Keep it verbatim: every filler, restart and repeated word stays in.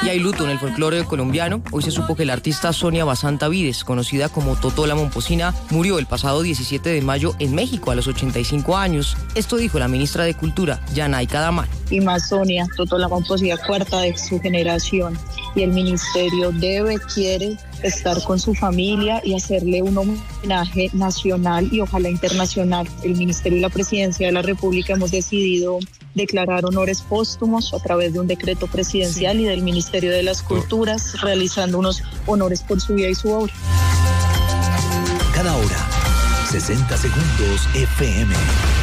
Y hay luto en el folclore colombiano. Hoy se supo que la artista Sonia Basanta Vides, conocida como Totó la Momposina, murió el pasado diecisiete de mayo en México a los ochenta y cinco años. Esto dijo la ministra de Cultura, Yanay Cadamal. Y más Sonia, Totó la Momposina, cuarta de su generación. Y el ministerio debe, quiere estar con su familia y hacerle un homenaje nacional y ojalá internacional. El Ministerio y la Presidencia de la República hemos decidido declarar honores póstumos a través de un decreto presidencial sí. y del Ministerio de las Culturas, realizando unos honores por su vida y su obra. Cada hora, sesenta segundos F M.